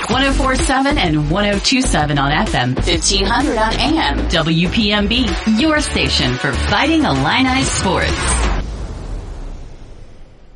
104.7 and 102.7 on FM, 1500 on AM. WPMB, your station for Fighting Illini sports.